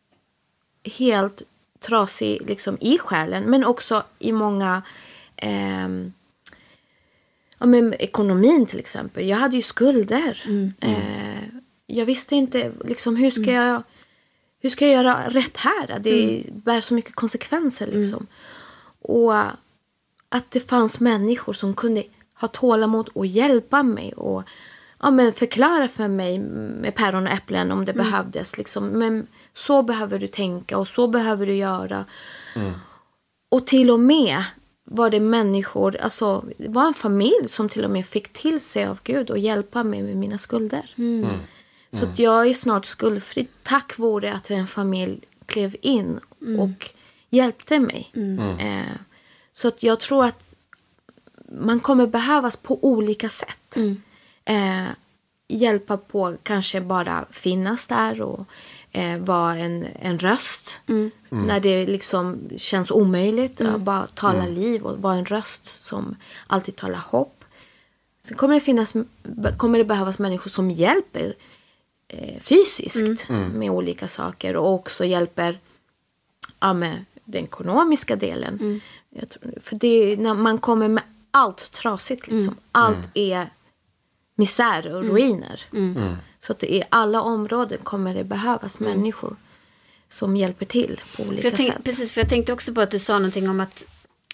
helt trasig liksom, i själen, men också i många... ehm, Ja, men ekonomin till exempel. Jag hade ju skulder. Mm. Eh, jag visste inte liksom, hur ska jag hur ska jag göra rätt här? Det Mm. bär så mycket konsekvenser. Liksom. Och att det fanns människor som kunde ha tålamod och hjälpa mig. Och ja, men förklara för mig med päron och äpplen om det Mm. behövdes. Liksom. Men så behöver du tänka och så behöver du göra. Mm. Och till och med var det människor, alltså det var en familj som till och med fick till sig av Gud och hjälpa mig med mina skulder. Mm. Mm. Så att jag är snart skuldfri tack vare att en familj klev in Mm. och hjälpte mig. Mm. Eh, så att jag tror att man kommer behövas på olika sätt. Mm. Eh, hjälpa på kanske bara finnas där och eh, vara en, en röst. Mm. När det liksom känns omöjligt. Mm. Att bara tala Mm. liv och vara en röst som alltid talar hopp. Sen kommer det, finnas, kommer det behövas människor som hjälper eh, fysiskt Mm. Mm. med olika saker. Och också hjälper ja, med den ekonomiska delen. Mm. Jag tror, för det är när man kommer med allt trasigt. Liksom. Mm. Allt Mm. är misär och ruiner. Mm. Mm. Så att i alla områden kommer det behövas Mm. människor som hjälper till på olika För jag tänk, sätt. precis, för jag tänkte också på att du sa någonting om att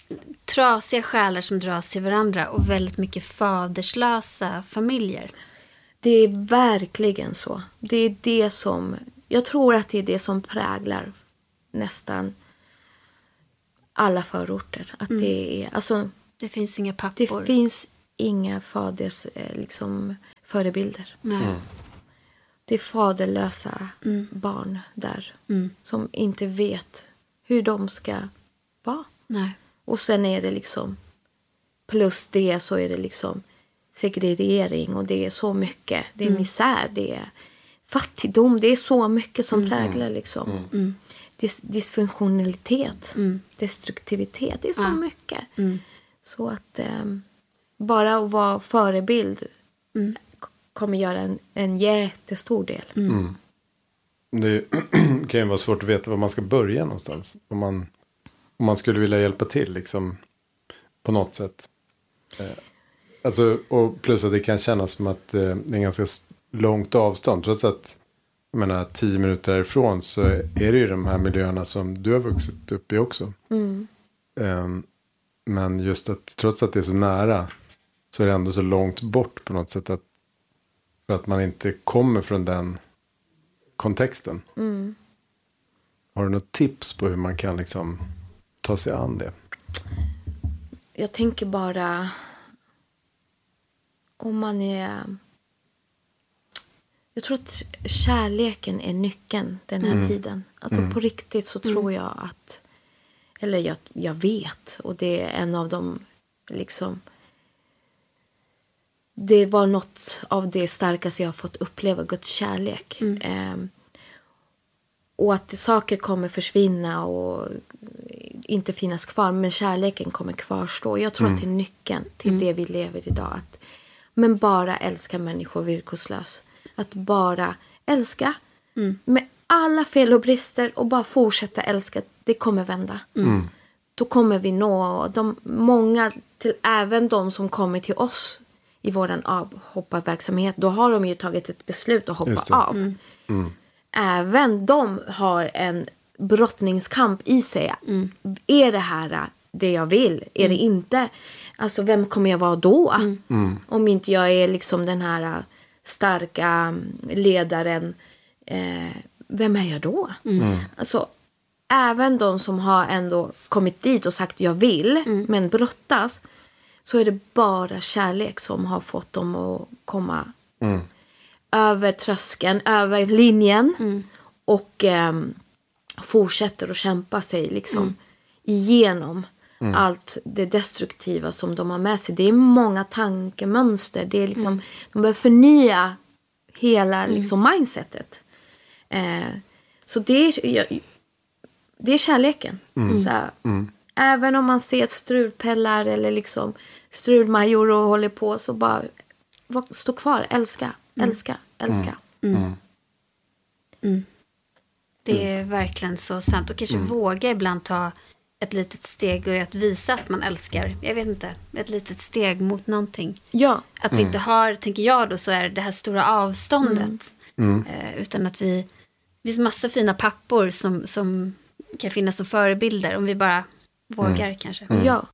trasiga själar som dras till varandra och väldigt mycket faderslösa familjer. Det är verkligen så. Det är det som, jag tror att det är det som präglar nästan alla förorter. Att mm. det är, alltså, det finns inga pappor. Det finns inga faders liksom, förebilder. Mm. Det är faderlösa mm. barn där. Mm. Som inte vet hur de ska vara. Nej. Och sen är det liksom, plus det så är det liksom segregering och det är så mycket. Det är mm. misär, det är fattigdom, det är så mycket som mm. präglar liksom. Mm. Mm. Dis- dysfunktionalitet, mm. destruktivitet, det är så ja. mycket. Mm. Så att eh, bara att vara förebild mm. k- kommer göra en, en jättestor del. Mm. Mm. Det kan ju vara svårt att veta var man ska börja någonstans. Om man, om man skulle vilja hjälpa till liksom, på något sätt. Eh, alltså, och plus att det kan kännas som att eh, det är en ganska långt avstånd. Trots att jag menar, tio minuter därifrån så är det ju de här miljöerna som du har vuxit upp i också. Mm. Um, men just att trots att det är så nära så är det ändå så långt bort på något sätt att, för att man inte kommer från den kontexten. Mm. Har du något tips på hur man kan liksom ta sig an det? Jag tänker bara om man är... Jag tror att kärleken är nyckeln den här mm. tiden. Alltså mm. på riktigt så tror jag att... Eller jag, jag vet. Och det är en av de liksom... Det var något av det starkaste jag har fått uppleva. Guds kärlek. Mm. Eh, och att saker kommer försvinna och inte finnas kvar. Men kärleken kommer kvarstå. Jag tror mm. att det är nyckeln till mm. det vi lever idag. Att, men bara älska människor villkorslöst. Att bara älska mm. med alla fel och brister och bara fortsätta älska. Det kommer vända. Mm. Då kommer vi nå de många, till, även de som kommer till oss i våran avhopparverksamhet. Då har de ju tagit ett beslut att hoppa av. Mm. Mm. Även de har en brottningskamp i sig. Mm. Är det här det jag vill? Är det inte? Alltså vem kommer jag vara då? Mm. Mm. Om inte jag är liksom den här starka ledaren, eh, vem är jag då? Mm. Alltså, även de som har ändå kommit dit och sagt jag vill, mm. men brottas, så är det bara kärlek som har fått dem att komma mm. över tröskeln, över linjen mm. och eh, fortsätter att kämpa sig liksom mm. igenom mm. allt det destruktiva som de har med sig. Det är många tankemönster. Det är liksom, mm. de behöver förnya hela liksom, mm. mindsetet. Eh, så det är, det är kärleken. Mm. Så här, mm. även om man ser ett strulpellar eller liksom strulmajor och håller på, så bara stå kvar. Älska, mm. älska, älska. Mm. Mm. Mm. Det är verkligen så sant. Och kanske mm. våga ibland ta ett litet steg och att visa att man älskar. Jag vet inte. Ett litet steg mot någonting. Ja. Att vi mm. inte har, tänker jag då, så är det här stora avståndet. Mm. Mm. Eh, utan att vi, det finns massa fina pappor som, som kan finnas som förebilder. Om vi bara vågar mm. kanske. Mm. Ja.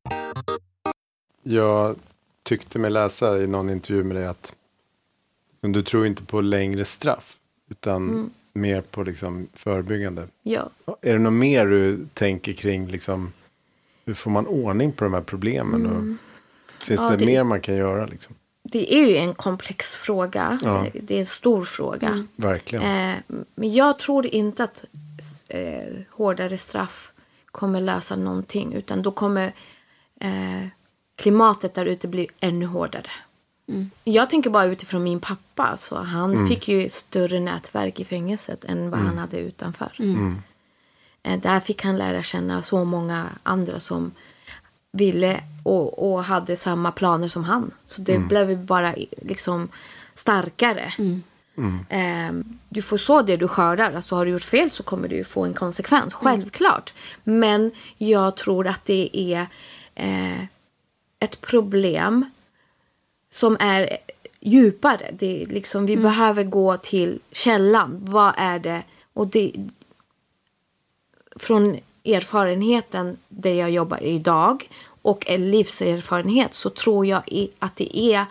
Jag tyckte mig läsa i någon intervju med dig att du tror inte på längre straff. Utan mm. mer på liksom förebyggande. Ja. Är det något mer du tänker kring liksom, hur får man ordning på de här problemen? Mm. Och finns ja, det, det mer man kan göra? Liksom? Det är ju en komplex fråga. Ja. Det, det är en stor fråga. Mm. Verkligen. Eh, men jag tror inte att eh, hårdare straff kommer lösa någonting. Utan då kommer eh, klimatet där ute bli ännu hårdare. Mm. Jag tänker bara utifrån min pappa. Så han mm. fick ju större nätverk i fängelset än vad mm. han hade utanför. Mm. Eh, där fick han lära känna så många andra som ville och, och hade samma planer som han. Så det mm. blev bara liksom starkare. Mm. Mm. Eh, du får så det du skördar. Alltså har du gjort fel så kommer du få en konsekvens. Självklart. Mm. Men jag tror att det är eh, ett problem som är djupare. Det är liksom, vi mm. behöver gå till källan. Vad är det? Och det från erfarenheten där jag jobbar idag och en livserfarenhet, så tror jag i, att det är,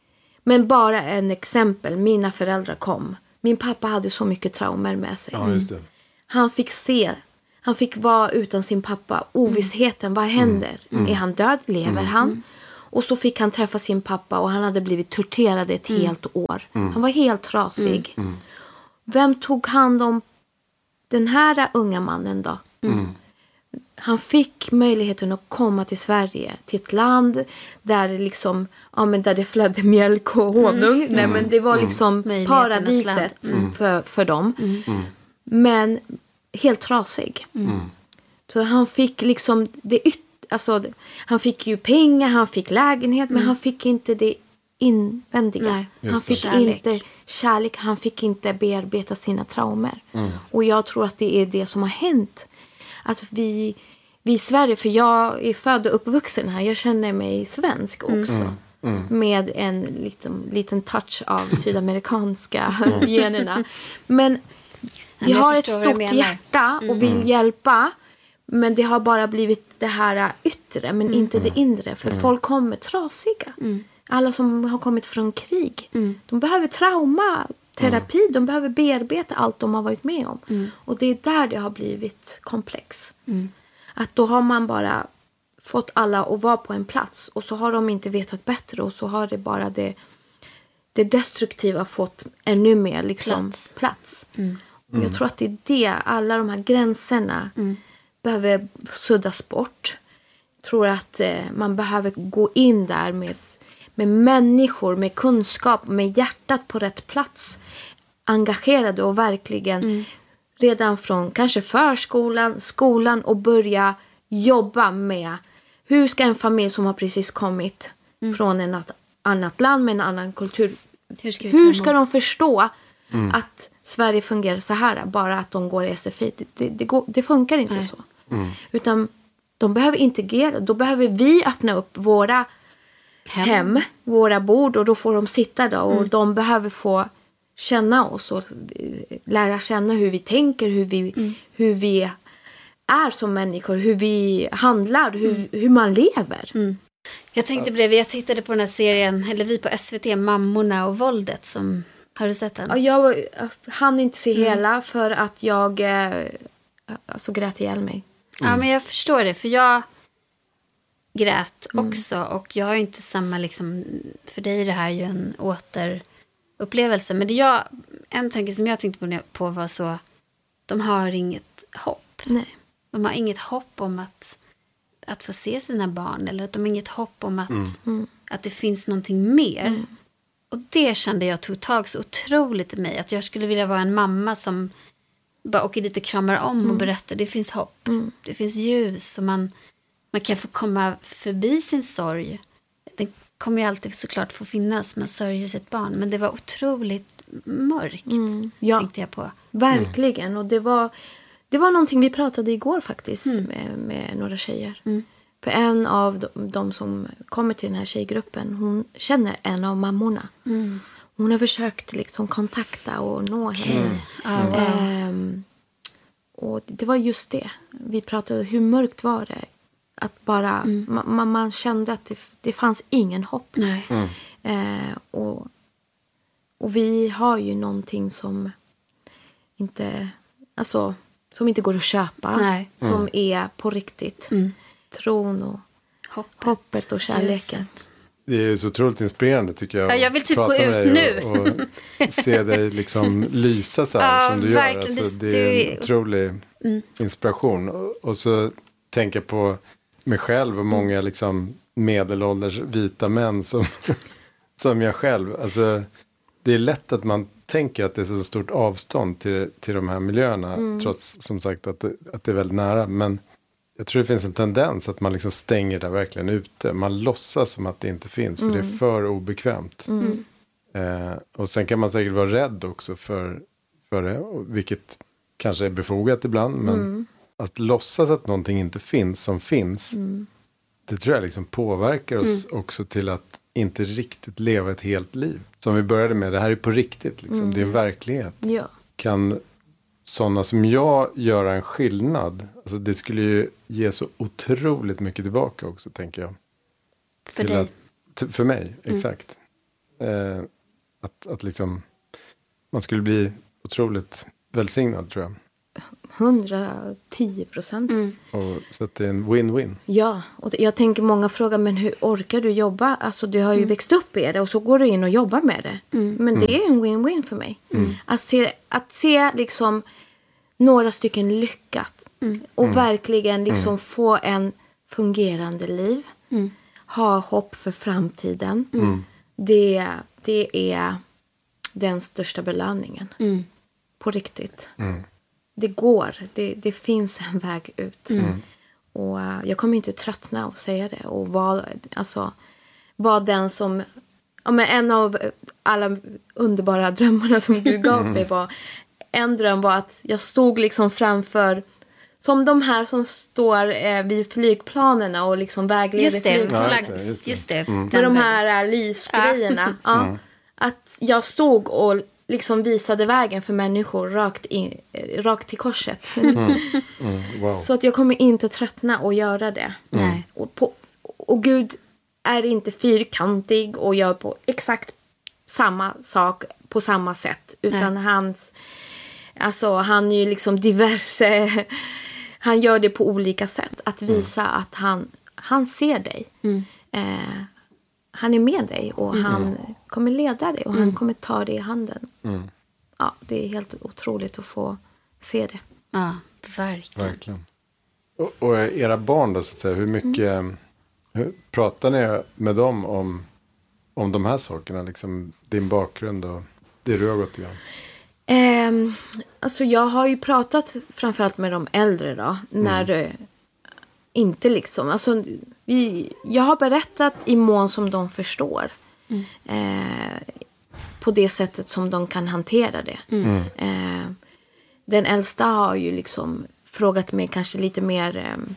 men bara en exempel, mina föräldrar kom. Min pappa hade så mycket traumer med sig. Ja, just det. Han fick se, han fick vara utan sin pappa, ovissheten, vad händer? Mm. Är han död? Lever mm. han? Och så fick han träffa sin pappa och han hade blivit torterad ett mm. helt år. Mm. Han var helt trasig. Mm. Mm. Vem tog hand om den här unga mannen då? Mm. Han fick möjligheten att komma till Sverige, till ett land där liksom, ja, men där det flödde mjölk och honung. Mm. Nej, men det var liksom mm. paradiset mm. för, för dem. Mm. Men helt trasig. Mm. Så han fick liksom det yt- alltså, han fick ju pengar, han fick lägenhet, mm. men han fick inte det invändiga. Nej, han fick kärlek. inte kärlek, han fick inte bearbeta sina traumer. Mm. Och jag tror att det är det som har hänt. Att vi, vi i Sverige, för jag är född och uppvuxen här, jag känner mig svensk också. Mm. Mm. Med en liten, liten touch av sydamerikanska generna. Men vi har ett stort hjärta och vill mm. hjälpa. Men det har bara blivit det här yttre, men mm. inte det inre. För mm. folk kommer trasiga. Mm. Alla som har kommit från krig. Mm. De behöver trauma, terapi. Mm. De behöver bearbeta allt de har varit med om. Mm. Och det är där det har blivit komplex. Mm. Att då har man bara fått alla att vara på en plats. Och så har de inte vetat bättre. Och så har det bara det, det destruktiva fått ännu mer liksom, plats. plats. Mm. Och jag tror att det är det, alla de här gränserna mm. behöver suddas bort. Jag tror att eh, man behöver gå in där med, med människor, med kunskap, med hjärtat på rätt plats. Engagerade och verkligen mm. redan från kanske förskolan, skolan och börja jobba med hur ska en familj som har precis kommit mm. från ett annat land med en annan kultur, hur ska, hur ska de förstå mm. att Sverige fungerar så här, bara att de går i S F I. Det, det, det, går, det funkar inte Nej. så. Mm. Utan de behöver integrera. Då behöver vi öppna upp våra hem, hem våra bord, och då får de sitta där. Och mm. de behöver få känna oss och lära känna hur vi tänker, hur vi, mm. hur vi är som människor, hur vi handlar, hur, mm. hur man lever. Mm. Jag tänkte på det, jag tittade på den här serien, eller vi på S V T, Mammorna och våldet, som... Har du sett den? Ja, jag hann inte se mm. hela för att jag eh, alltså grät ihjäl mig. Mm. Ja, men jag förstår det. För jag grät mm. också. Och jag har inte samma liksom... För dig är det här ju en återupplevelse. Men det jag, en tanke som jag tänkte på var så... De har inget hopp. Nej. De har inget hopp om att, att få se sina barn. Eller att de har inget hopp om att, mm. att det finns någonting mer. Mm. Och det kände jag tog tag så otroligt i mig. Att jag skulle vilja vara en mamma som bara åker dit och kramar om mm. och berättar. Det finns hopp. Mm. Det finns ljus. Och man, man kan få komma förbi sin sorg. Den kommer ju alltid såklart få finnas. Man sörjer sitt barn. Men det var otroligt mörkt. Mm. Ja, tänkte jag på. Verkligen. Mm. Och det var, det var någonting vi pratade igår faktiskt. Mm. Med, med några tjejer. Mm. För en av de, de som kommer till den här tjejgruppen, hon känner en av mammorna. Mm. Hon har försökt liksom kontakta och nå okay. henne. Oh, wow. ehm, och det var just det. Vi pratade, hur mörkt var det? Att bara, mm. ma- man kände att det, det fanns ingen hopp. Nej. Mm. Ehm, och, och vi har ju någonting som inte, alltså, som inte går att köpa. Nej. Som mm. är på riktigt. Mm. Tron och hoppet, hoppet och kärleken. Det är så otroligt inspirerande tycker jag. Ja, jag vill typ gå ut nu. Och, och se dig liksom lysa så här ja, som du gör. Alltså, det, det är en otrolig mm. inspiration. Och, och så tänka på mig själv och många liksom medelålders vita män som, som jag själv. Alltså, det är lätt att man tänker att det är så stort avstånd till, till de här miljöerna. Mm. Trots som sagt att, att det är väldigt nära. Men jag tror det finns en tendens att man liksom stänger där verkligen ute. Man låtsas som att det inte finns. För mm. det är för obekvämt. Mm. Eh, och sen kan man säkert vara rädd också för, för det. Vilket kanske är befogat ibland. Men mm. att låtsas att någonting inte finns som finns. Mm. Det tror jag liksom påverkar oss mm. också till att inte riktigt leva ett helt liv. Som vi började med. Det här är på riktigt. Liksom. Mm. Det är en verklighet. Ja. Kan sådana som jag göra en skillnad. Alltså det skulle ju ge så otroligt mycket tillbaka också, tänker jag. För Till dig? Att, t- för mig, exakt. Eh, att, att liksom, man skulle bli otroligt välsignad, tror jag. hundratio procent. Mm. Och, så att det är en win-win. Ja, och jag tänker många frågar, men hur orkar du jobba? Alltså du har ju växt upp i det och så går du in och jobbar med det. Men det är en win-win för mig. Att se, att se liksom några stycken lyckat. Och verkligen liksom få en fungerande liv. Ha hopp för framtiden. Det, det är den största belöningen. Mm. På riktigt. Mm. Det går. Det, det finns en väg ut. Och uh, jag kommer inte tröttna att säga det. Och vara alltså, var den som... Ja, men en av alla underbara drömmarna som Gud gav mig var... En dröm var att jag stod liksom framför... Som de här som står eh, vid flygplanerna och liksom vägleder Just det, flygplanen. Ja, just flagg, det, just det. just det. Mm. Med de här uh, lysgrejerna. Ja. Att jag stod och liksom visade vägen för människor rakt, in, eh, rakt till korset. Mm, wow. Så att jag kommer inte tröttna att göra det. Nej. Och, på, och Gud är inte fyrkantig och gör på exakt samma sak på samma sätt. Utan Nej. hans... Alltså han är ju liksom diverse... Han gör det på olika sätt. Att visa mm. att han, han ser dig. Mm. Eh, han är med dig och mm. han kommer leda dig. Och han kommer ta dig i handen. Mm. Ja, det är helt otroligt att få se det. Ja, verkligen. Verkligen. Och, och era barn då, så att säga, hur mycket Mm. hur, pratar ni med dem om, om de här sakerna? Liksom din bakgrund och det du har gått igenom? Eh, alltså jag har ju pratat framförallt med de äldre då. När mm. inte liksom. Alltså, vi, jag har berättat i mån som de förstår. Mm. Eh, på det sättet som de kan hantera det. Mm. Eh, den äldsta har ju liksom frågat mig kanske lite mer eh,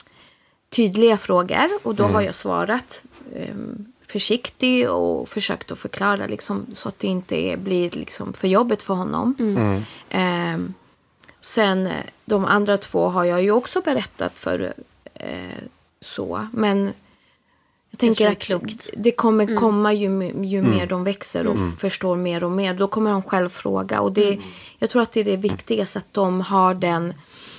tydliga frågor. Och då mm. har jag svarat eh, försiktig och försökt att förklara liksom, så att det inte blir liksom, för jobbet för honom. Mm. Eh, sen de andra två har jag ju också berättat för eh, så. Men jag tänker det att klokt. det kommer mm. komma ju, ju mm. mer de växer och mm. förstår mer och mer. Då kommer de själv fråga. Och det, mm. jag tror att det är det viktigaste, att de har den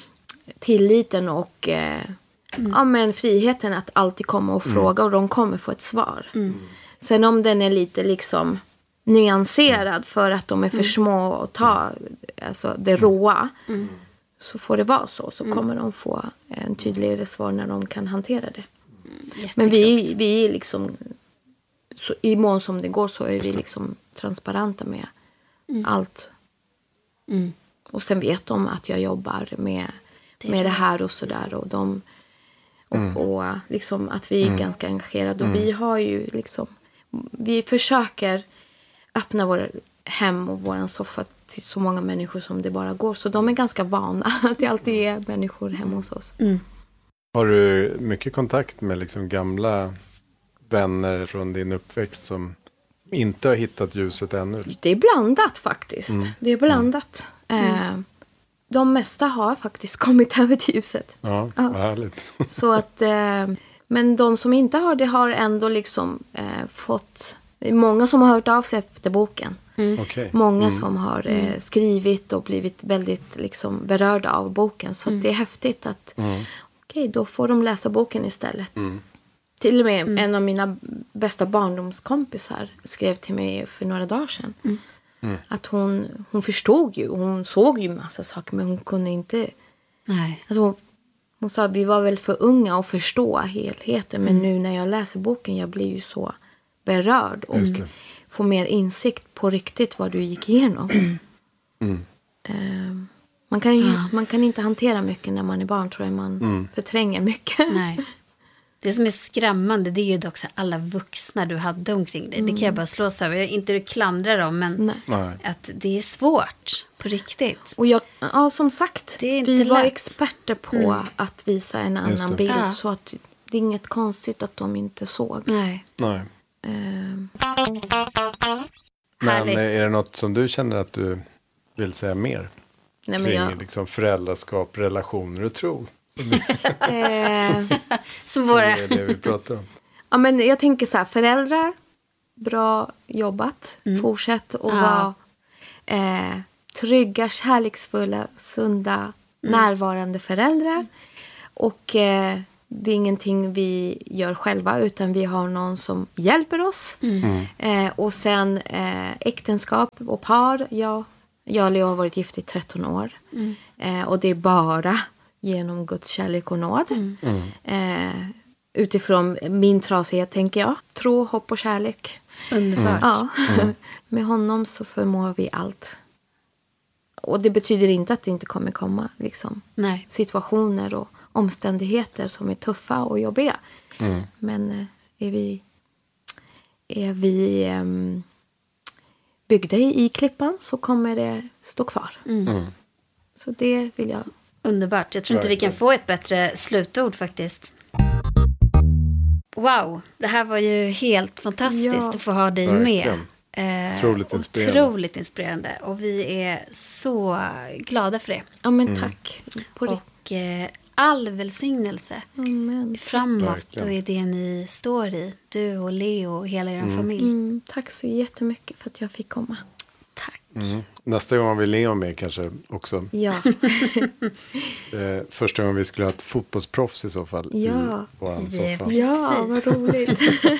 tilliten och eh, mm. ja, men friheten att alltid komma och fråga. Mm. Och de kommer få ett svar. Mm. Sen om den är lite liksom nyanserad för att de är för mm. små att ta alltså, det råa. Mm. Så får det vara så. Så mm. kommer de få en tydligare svar när de kan hantera det. Mm. Men vi, vi är liksom... Så, i mån som det går så är vi liksom transparenta med mm. allt. Mm. Och sen vet de att jag jobbar med det, med det här och sådär. Och, de, och, mm. och liksom att vi är mm. ganska engagerade. Och mm. vi har ju liksom... Vi försöker öppna våra hem och våran soffa till så många människor som det bara går. Så de är ganska vana att det alltid är människor hemma hos oss. Mm. Har du mycket kontakt med liksom gamla vänner från din uppväxt som inte har hittat ljuset ännu? Det är blandat faktiskt. Mm. Det är blandat. Mm. Eh, de mesta har faktiskt kommit över till ljuset. Ja, ja. Vad härligt. Så att, eh, men de som inte har det har ändå liksom eh, fått... Många som har hört av sig efter boken. Mm. Okay. Många mm. som har eh, skrivit och blivit väldigt liksom, berörda av boken. Så mm. att det är häftigt att mm. okej, okay, då får de läsa boken istället. Mm. Till och med mm. en av mina bästa barndomskompisar skrev till mig för några dagar sedan. Mm. Mm. Att hon, hon förstod ju. Hon såg ju massa saker, men hon kunde inte... Nej. Alltså hon, hon sa att vi var väl för unga att förstå helheten. Men mm. nu när jag läser boken, jag blir ju så berörd. Och får mer insikt på riktigt vad du gick igenom. Mm. Mm. Uh, man, kan ju, ja. man kan inte hantera mycket när man är barn, tror jag. Man mm. förtränger mycket. Nej. Det som är skrämmande, det är ju också alla vuxna du hade omkring dig. Mm. Det kan jag bara slås över. Jag inte du klandrar dem, men Nej. att det är svårt på riktigt. Och jag, ja, som sagt, vi var lätt. experter på mm. att visa en annan bild. Ja. Så att det är inget konstigt att de inte såg. Nej. Nej. Uh, Men är det något som du känner att du vill säga mer? Nej, men kring jag... liksom föräldraskap, relationer och tro. eh, Som våra... Det är det vi pratar om. ja, men jag tänker så här, föräldrar, bra jobbat. Mm. Fortsätt att Ja. vara eh, trygga, kärleksfulla, sunda, Mm. närvarande föräldrar. Och eh, det är ingenting vi gör själva, utan vi har någon som hjälper oss. Mm. Eh, och sen eh, äktenskap och par. Jag, jag och Leo har varit gift i tretton år. Mm. Eh, och det är bara genom Guds kärlek och nåd. Mm. Mm. Eh, utifrån min trasighet, tänker jag. Tro, hopp och kärlek. Underbart. Ja. Mm. Med honom så förmår vi allt. Och det betyder inte att det inte kommer komma liksom, Nej. situationer och omständigheter som är tuffa och jobbiga. Mm. Men eh, är vi, är vi um, byggda i, i klippan så kommer det stå kvar. Mm. Mm. Så det vill jag. Underbart. Jag tror inte vi kan få ett bättre slutord faktiskt. Wow, det här var ju helt fantastiskt Ja. att få ha dig Verkligen. med. Eh, Otroligt inspirerande. Otroligt inspirerande. Och vi är så glada för det. Ja, men tack. På det. Och eh, all välsignelse Amen. framåt Verkligen. och i det ni står i. Du och Leo och hela er familj. Mm, tack så jättemycket för att jag fick komma. Tack. Mm. Nästa gång vi Leo med kanske också. Ja, Eh, första gången vi skulle ha ett fotbollsproffs i så fall. Ja. I våran Ja. soffa. ja vad Precis. roligt.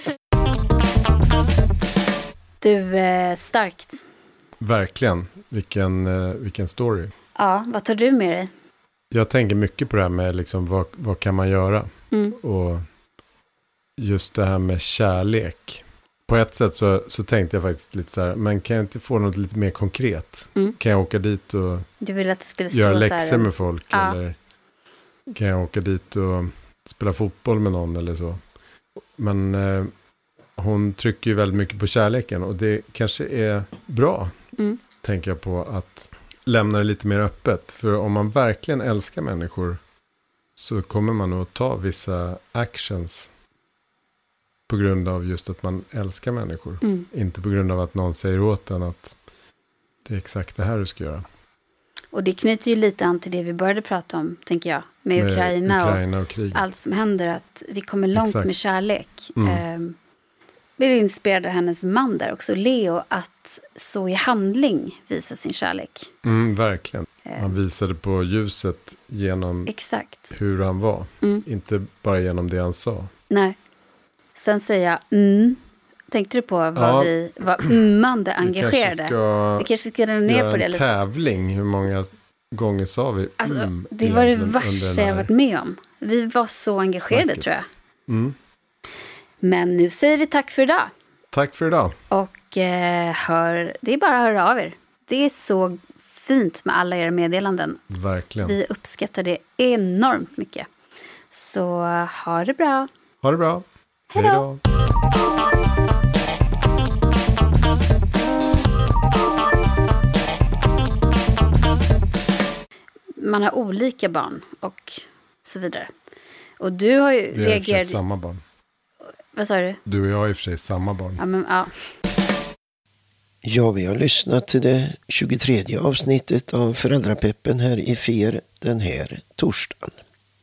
Du, eh, starkt. Verkligen. Vilken, eh, vilken story. Ja, vad tar du med dig? Jag tänker mycket på det här med liksom, vad, vad kan man göra? Mm. Och just det här med kärlek. På ett sätt så, så tänkte jag faktiskt lite så här, men kan jag inte få något lite mer konkret? Mm. Kan jag åka dit och Du ville att det skulle stå göra så läxor här. med folk? Ja. Eller kan jag åka dit och spela fotboll med någon eller så? Men eh, hon trycker ju väldigt mycket på kärleken och det kanske är bra, Mm. tänker jag på, att lämna det lite mer öppet. För om man verkligen älskar människor så kommer man nog ta vissa actions på grund av just att man älskar människor. Mm. Inte på grund av att någon säger åt en att det är exakt det här du ska göra. Och det knyter ju lite an till det vi började prata om, tänker jag. Med, Med Ukraina, Ukraina och och krig. allt som händer. Att vi kommer långt Exakt. med kärlek. Mm. Eh, vi inspirerade hennes man där också, Leo, att så i handling visa sin kärlek. Mm, verkligen. Eh. Han visade på ljuset genom Exakt. hur han var. Mm. Inte bara genom det han sa. Nej. Sen säger jag mm. Tänkte du på vad Ja. vi var ummande Vi kanske engagerade? ska Vi kanske ska dra ner göra på det en lite. tävling. Hur många gånger sa vi Alltså, mm, det var det egentligen under värsta den jag här varit med om. Vi var så engagerade, snacket? tror jag. Mm. Men nu säger vi tack för idag. Tack för idag. Och eh, hör, det är bara att höra av er. Det är så fint med alla era meddelanden. Verkligen. Vi uppskattar det enormt mycket. Så ha det bra. Ha det bra. Hej då. Hej då. Man har olika barn och så vidare. Och du har ju Vi har i och för sig reagerat... samma barn. Vad sa du? Du och jag har i och för sig samma barn. Ja, men, ja. Ja, vi har lyssnat till det tjugotredje avsnittet av Föräldrapeppen här i F E R den här torsdagen.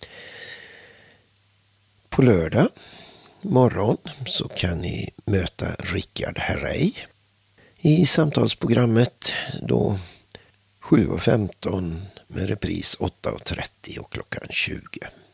På lördag morgon så kan ni möta Rickard Herrey i samtalsprogrammet då sju och femton med repris åtta och trettio och klockan tjugo.